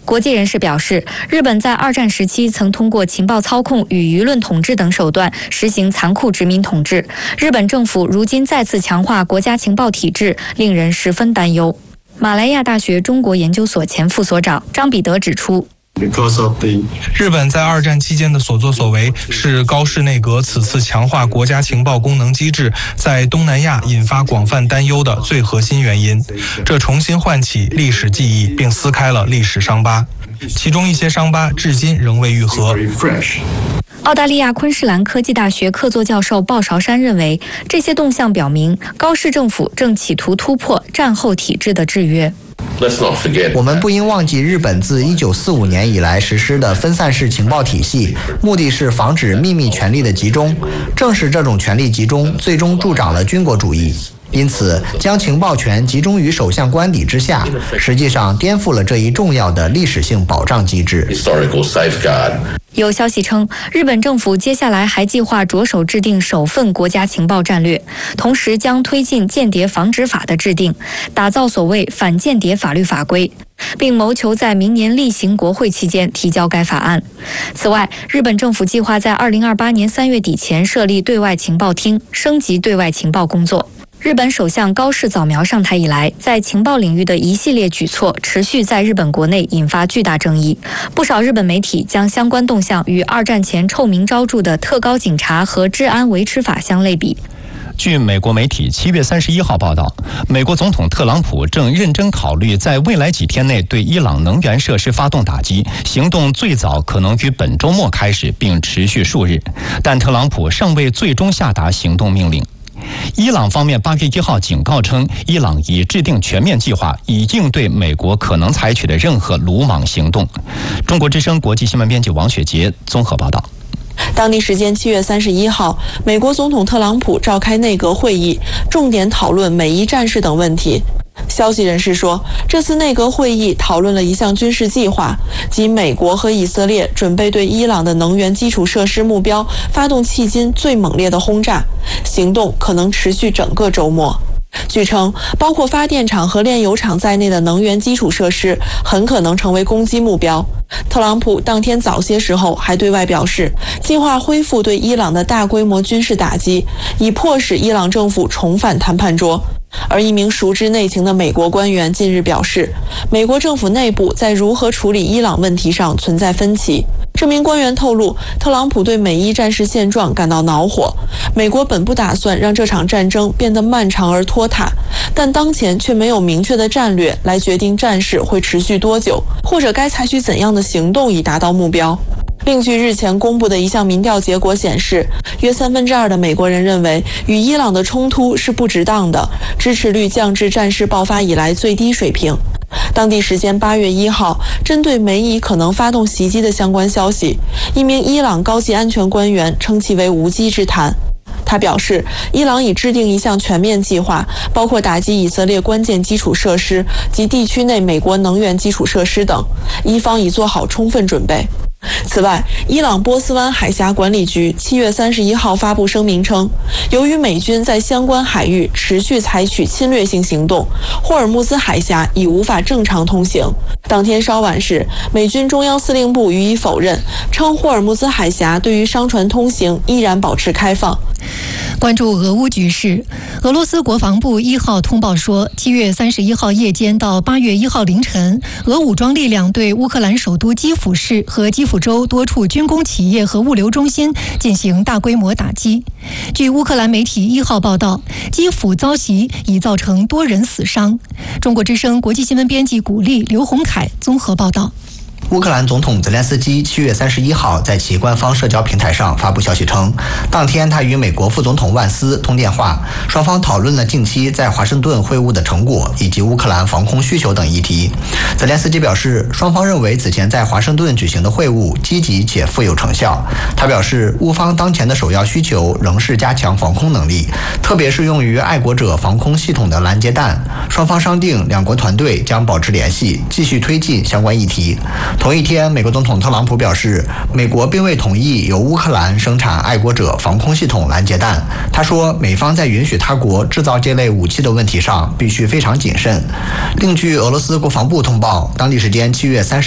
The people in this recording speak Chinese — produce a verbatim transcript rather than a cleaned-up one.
国际人士表示，日本在二战时期曾通过情报操控与舆论统治等手段实行残酷殖民统治。日本政府如今再次强化国家情报体制，令人十分担忧。马来亚大学中国研究所前副所长张彼得指出， 日本在二战期间的所作所为是高市内阁此次强化国家情报功能机制在东南亚引发广泛担忧的最核心原因。这重新唤起历史记忆，并撕开了历史伤疤，其中一些伤疤至今仍未愈合。 澳大利亚昆士兰科技大学客座教授鲍韶山认为，这些动向表明高市政府正企图突破战后体制的制约。 我们不应忘记，日本自一九四五年以来实施的分散式情报体系，目的是防止秘密权力的集中。正是这种权力集中，最终助长了军国主义。因此，将情报权集中于首相官邸之下，实际上颠覆了这一重要的历史性保障机制。 有消息称，日本政府接下来还计划着手制定首份国家情报战略，同时将推进间谍防止法的制定，打造所谓反间谍法律法规，并谋求在明年例行国会期间提交该法案。此外，日本政府计划在二零二八年三月底前设立对外情报厅，升级对外情报工作。日本首相高市早苗上台以来，在情报领域的一系列举措持续在日本国内引发巨大争议。不少日本媒体将相关动向与二战前臭名昭著的特高警察和治安维持法相类比。 据美国媒体七月三十一号报道，美国总统特朗普正认真考虑在未来几天内对伊朗能源设施发动打击，行动最早可能于本周末开始，并持续数日，但特朗普尚未最终下达行动命令。伊朗方面八月一号警告称，伊朗已制定全面计划，以应对美国可能采取的任何鲁莽行动。中国之声国际新闻编辑王雪杰综合报道。 当地时间七月三十一号，美国总统特朗普召开内阁会议，重点讨论美伊战事等问题。消息人士说，这次内阁会议讨论了一项军事计划，即美国和以色列准备对伊朗的能源基础设施目标发动迄今最猛烈的轰炸，行动可能持续整个周末。据称，包括发电厂和炼油厂在内的能源基础设施很可能成为攻击目标。特朗普当天早些时候还对外表示，计划恢复对伊朗的大规模军事打击，以迫使伊朗政府重返谈判桌。而一名熟知内情的美国官员近日表示，美国政府内部在如何处理伊朗问题上存在分歧。这名官员透露，特朗普对美伊战事现状感到恼火。美国本不打算让这场战争变得漫长而拖沓，但当前却没有明确的战略来决定战事会持续多久，或者该采取怎样的行动以达到目标。另据日前公布的一项民调结果显示，约三分之二的美国人认为与伊朗的冲突是不值当的，支持率降至战事爆发以来最低水平。当地时间八月一号，针对美伊可能发动袭击的相关消息，一名伊朗高级安全官员称其为无稽之谈。他表示，伊朗已制定一项全面计划，包括打击以色列关键基础设施及地区内美国能源基础设施等，伊方已做好充分准备。此外，伊朗波斯湾海峡管理局七月三十一号发布声明称，由于美军在相关海域持续采取侵略性行动，霍尔木兹海峡已无法正常通行。当天稍晚时，美军中央司令部予以否认，称霍尔木兹海峡对于商船通行依然保持开放。 关注俄乌局势，俄罗斯国防部一号通报说，七月三十一号夜间到八月一号凌晨，俄武装力量对乌克兰首都基辅市和基辅州多处军工企业和物流中心进行大规模打击。据乌克兰媒体一号报道，基辅遭袭已造成多人死伤。中国之声国际新闻编辑古丽、刘洪凯综合报道。 乌克兰总统泽连斯基七月三十一号在其官方社交平台上发布消息称，当天他与美国副总统万斯通电话，双方讨论了近期在华盛顿会晤的成果以及乌克兰防空需求等议题。泽连斯基表示，双方认为此前在华盛顿举行的会晤积极且富有成效。他表示，乌方当前的首要需求仍是加强防空能力，特别是用于爱国者防空系统的拦截弹。双方商定，两国团队将保持联系，继续推进相关议题。同一天，美国总统特朗普表示，美国并未同意由乌克兰生产爱国者防空系统拦截弹。他说，美方在允许他国制造这类武器的问题上必须非常谨慎。另据俄罗斯国防部通报，当地时间七月三十